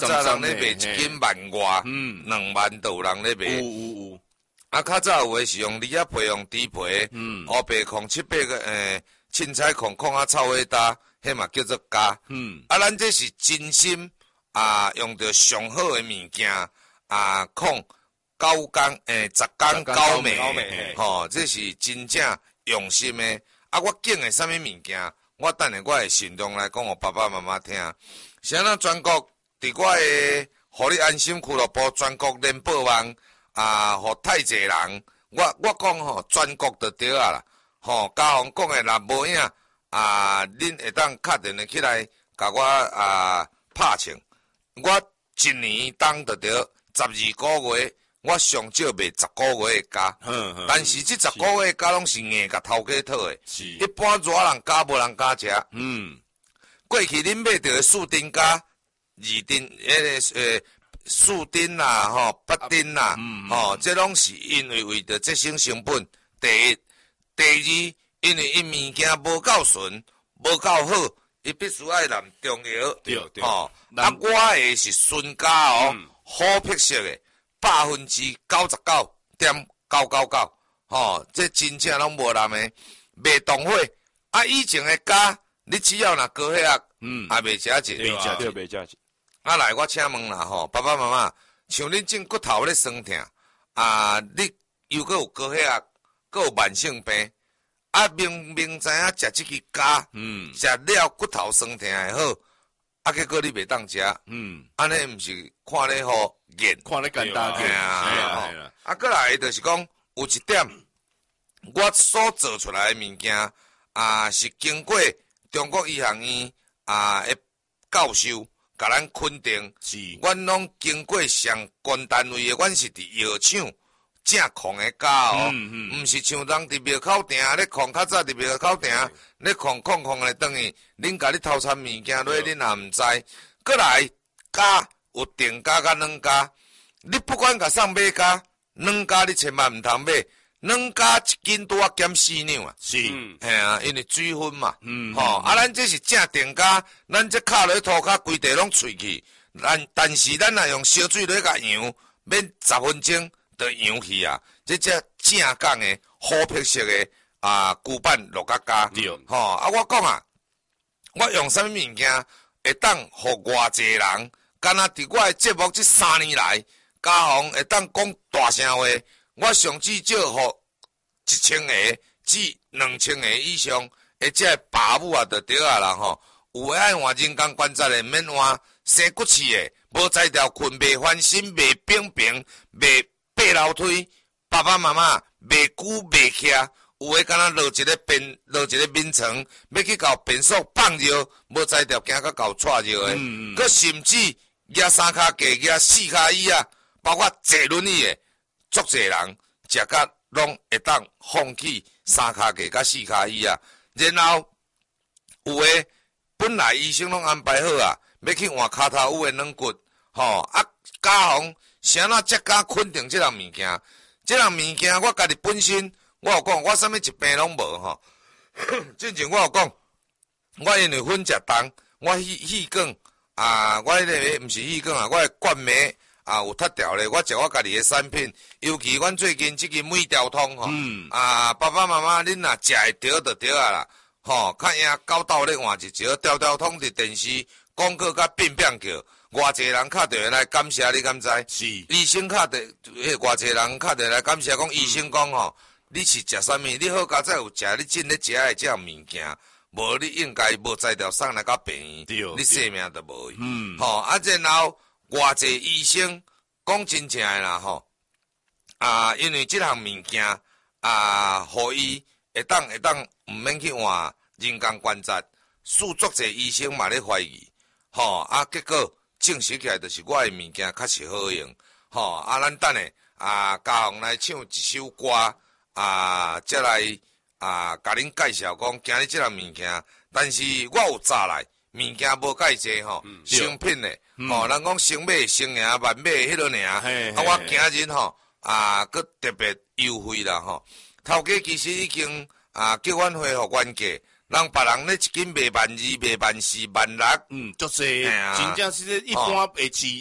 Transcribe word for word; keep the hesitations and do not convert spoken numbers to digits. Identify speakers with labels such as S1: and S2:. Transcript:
S1: 早人咧卖一斤万外，嗯，两万都有人咧卖。
S2: 有有有。
S1: 啊，较早有诶是用李啊皮、用猪皮，嗯，乌白控七八个诶，凊彩控控啊臭味搭，迄嘛叫做加。嗯，啊，咱这是真心啊，用着上好诶物件啊，控九工诶，十工九暝，吼，这是真正用心诶。啊，我拣诶啥物物件，我等下我会慎重来讲，互爸爸妈妈听。是安那全国伫我诶，互你安心俱乐部全国联播网。啊，互太济人，我我讲吼，全国就对啊啦。吼，家宏讲诶，若无影啊，恁会当敲电话起来，甲我啊拍称。我一年当就着十二个月，我上少卖十个月诶加。但是即十个月诶加拢是硬甲头家讨诶。是。一般热人加无人加食。嗯。过去恁买着诶四丁加，二丁迄个诶。四丁啦，吼，八丁啦，嗯、吼，这拢是因为为着节省成本。第一，第二，因为伊物件无够纯，无够好，伊必须爱淋中药。对对。吼，啊，我诶是纯加哦，嗯、好品色诶，百分之九十九点九九九。吼，这真正拢无淋诶，袂动火。啊，以前诶加，你只要若高血压，嗯，也袂食钱。
S2: 袂食对，袂食钱。
S1: 啊来，我请问啦吼，爸爸妈妈，像恁种骨头咧酸痛，啊，你又搁有高血压，搁有慢性病，啊明明知影食即支胶，嗯，食了骨头酸痛会好，啊结果你袂当食，嗯，安尼毋是看咧好严，
S2: 看咧简单点
S1: 啊，啊，过来就是讲有一点，我所做出来诶物件啊，是经过中国医学院啊诶教授。甲咱肯定，是，阮拢经过上关单位诶，阮是伫药厂正控诶胶哦，毋、嗯嗯、是像人伫庙口埕咧控，较早伫庙口埕咧控控控诶，等于恁家己偷掺物件落，恁也毋知。过来胶有定胶甲软胶，你不管甲送买胶，软胶你千万毋通买。软加一斤拄啊减四两啊，是，嘿啊，因为水分嘛，嗯，吼，啊，咱这是正定加，咱这卡落涂骹规地拢脆去，但但是咱若用烧水落甲扬，免十分钟就扬去啊，这只正港的好品色的啊旧版鹿角加，吼，啊，我讲啊，我用啥物物件会当互偌济人，敢若伫我的节目这三年来，家宏会当讲大声话。我上至少互一千个至两千个以上，而且爸母啊，就对啊啦吼。有诶爱换人工关节诶，免换生骨刺诶，无才调困袂翻身，袂平平，袂爬楼梯。爸爸妈妈袂久袂徛，有诶敢若落一个便落一个眠床，要去搞便所放尿，无才调行到搞踹尿诶。嗯嗯。佮甚至举三骹架，举四骹椅啊，包括坐轮椅诶。足侪人食甲拢会当放弃三骹架甲四骹椅啊，然後有诶本來醫生攏安排好啊，要去換骹頭有诶軟骨，吼啊，家宏啥那才敢肯定即項物件，即項物件我家己本身我有講，我啥物疾病攏無吼，之前我有講，我因為粉食重，我氣氣管啊，我迄個毋是氣管啊，我誒冠冕。啊，有脫掉咧！我食我家己誒產品，尤其阮最近即個胃調通吼，嗯、啊，爸爸媽媽恁若食會着就着啊啦，吼，較贏狗鬥咧換一招，調調通佇電視廣告甲變變叫，偌濟人敲電話來感謝你，敢知？是醫生敲電，迄偌濟人敲電話來感謝，講醫生講吼，你是食啥物？你好佳哉有食，你真咧食誒即項物件，無你應該無才調送來甲病院，你性命都無去，嗯，吼，啊，然後。偌濟醫生講真正誒啦吼，啊，因為即項物件啊，互伊會當會當毋免去換人工關節，數足濟醫生嘛咧懷疑，吼啊，結果證實起來就是我誒物件確實好用，吼啊，咱等下啊，家宏來唱一首歌啊，則來啊，甲恁介紹講今日即項物件，但是我有早來。物件無介濟吼，成品咧，吼、嗯，人講成買成贏萬買迄落爾，啊，我今日吼啊，佮特別優惠啦吼，頭家其實已經啊叫阮恢復原價， 让别人咧一斤卖万二、卖万四、万六，
S3: 嗯，足济，
S1: 嘿啊
S3: 真正是一般会饲